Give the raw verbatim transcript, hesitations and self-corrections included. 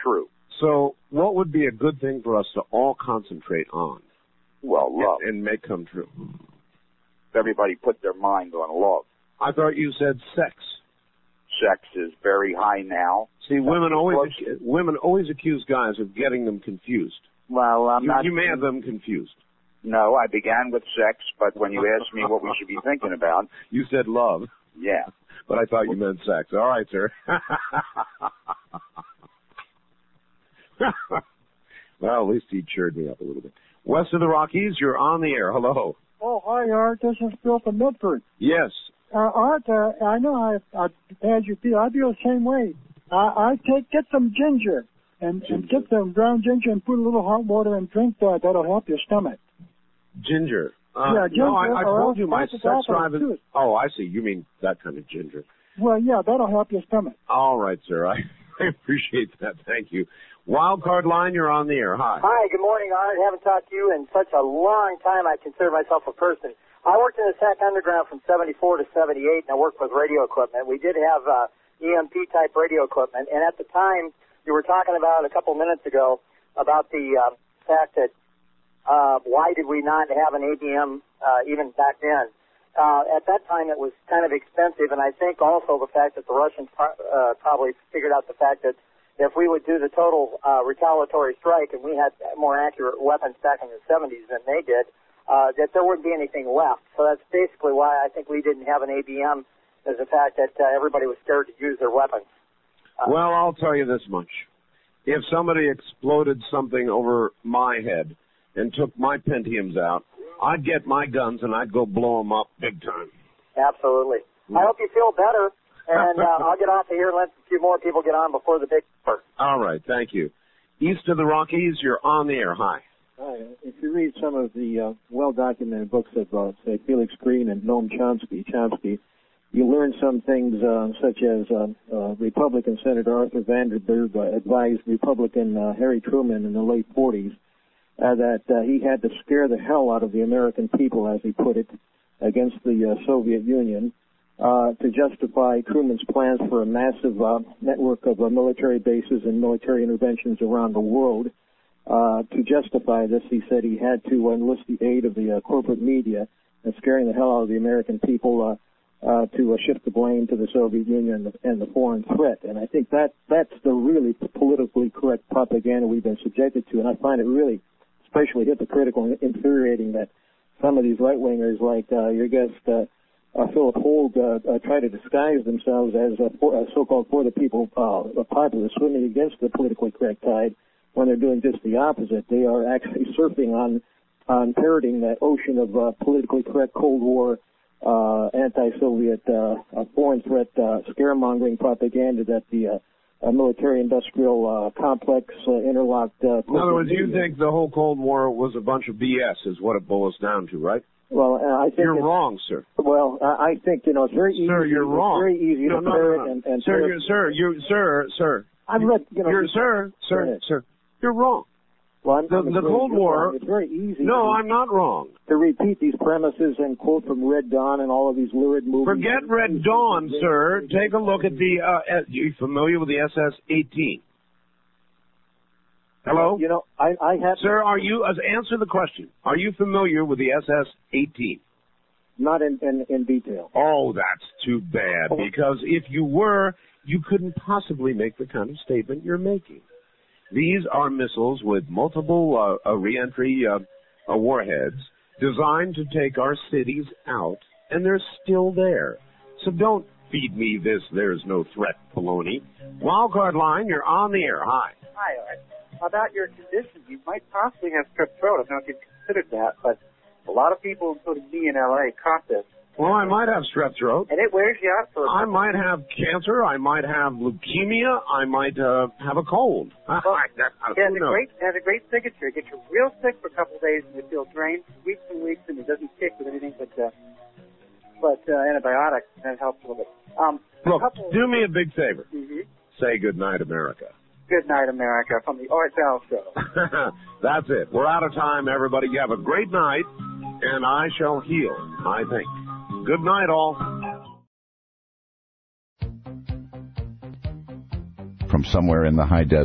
true. So what would be a good thing for us to all concentrate on? Well, love. And, and make come true. Everybody put their mind on love. I thought you said sex. Sex is very high now. See, That's women always ac- women always accuse guys of getting them confused. Well, I'm you, not... You may have them confused. No, I began with sex, but when you asked me what we should be thinking about... You said love. Yeah. But I thought you meant sex. All right, sir. Well, at least he cheered me up a little bit. West of the Rockies, you're on the air. Hello. Oh, hi, Art. This is Bill from Medford. Yes. Uh, Art, uh, I know how, how bad you feel. I feel the same way. I, I take get some ginger and, ginger. and get some ground ginger and put a little hot water and drink that. That'll help your stomach. Ginger. Uh, yeah, ginger. No, I, I told you my sex drive is... Too. Oh, I see. You mean that kind of ginger. Well, yeah, that'll help your stomach. All right, sir. I, I appreciate that. Thank you. Wild Card Line, you're on the air. Hi. Hi, good morning, Art. I haven't talked to you in such a long time. I consider myself a person. I worked in the Sac Underground from seventy-four to seventy-eight, and I worked with radio equipment. We did have uh, E M P-type radio equipment, and at the time, you were talking about a couple minutes ago about the uh, fact that uh, why did we not have an A B M uh, even back then? Uh, at that time, it was kind of expensive, and I think also the fact that the Russians pro- uh, probably figured out the fact that if we would do the total uh, retaliatory strike and we had more accurate weapons back in the seventies than they did, uh, that there wouldn't be anything left. So that's basically why I think we didn't have an A B M, is the fact that uh, everybody was scared to use their weapons. Uh, well, I'll tell you this much. If somebody exploded something over my head and took my Pentiums out, I'd get my guns and I'd go blow them up big time. Absolutely. Mm. I hope you feel better. And uh, I'll get off of here and let a few more people get on before the big part. All right, thank you. East of the Rockies, you're on the air. Hi. Hi. If you read some of the uh, well-documented books of, uh, say, Felix Green and Noam Chomsky, Chomsky, you learn some things uh, such as uh, uh, Republican Senator Arthur Vanderburg uh, advised Republican uh, Harry Truman in the late forties uh, that uh, he had to scare the hell out of the American people, as he put it, against the uh, Soviet Union. Uh, to justify Truman's plans for a massive uh, network of uh, military bases and military interventions around the world. Uh, to justify this, he said he had to enlist the aid of the uh, corporate media and scaring the hell out of the American people uh, uh, to uh, shift the blame to the Soviet Union and the, and the foreign threat. And I think that that's the really politically correct propaganda we've been subjected to. And I find it really especially hypocritical and infuriating that some of these right-wingers, like uh, your guest, uh, Uh, Philip Holt, uh, uh, try to disguise themselves as uh, for, uh, so-called for the people uh, populists swimming against the politically correct tide when they're doing just the opposite. They are actually surfing on on parroting that ocean of uh, politically correct Cold War, uh, anti-Soviet, uh, uh, foreign threat, uh, scaremongering propaganda that the uh, uh, military-industrial uh, complex uh, interlocked. Uh, In other words, you think the whole Cold War was a bunch of B S, is what it boils down to, right? Well, uh, I think you're wrong, sir. Well, uh, I think you know it's very easy. Sir, you're it's wrong. Very easy no, to no, parrot no, no. and, and sir, parrot. you, sir, you, sir, sir. I've read, you know. You're, sir, sir, sir. You're wrong. Well, I'm, the I'm the Cold War. Wrong. It's very easy. No, to, I'm not wrong. To repeat these premises and quote from Red Dawn and all of these lurid movies. Forget Red Dawn, sir. Take a look at the. Uh, you familiar with the S S eighteen? Hello? You know, I, I have... Sir, are you... Uh, answer the question. Are you familiar with the S S eighteen? Not in, in, in detail. Oh, that's too bad, because if you were, you couldn't possibly make the kind of statement you're making. These are missiles with multiple uh, uh, reentry uh, uh, warheads designed to take our cities out, and they're still there. So don't feed me this there's no threat baloney. Wildcard line, you're on the air. Hi. Hi, Art. About your condition, you might possibly have strep throat. I don't know if you've considered that, but a lot of people, including me in L A, caught this. Well, I might have strep throat. And it wears you out for a I might have cancer. I might have leukemia. I might uh, have a cold. Well, it has a great, it has a great signature. It gets you real sick for a couple of days, and you feel drained for weeks and weeks, and it doesn't kick with anything but uh, but uh, antibiotics. That helps a little bit. Um, Look, couple do me a big favor. Mm-hmm. Say good night, America. Good night, America, from the Art Bell Show. That's it. We're out of time, everybody. You have a great night, and I shall heal, I think. Good night, all. From somewhere in the high desert.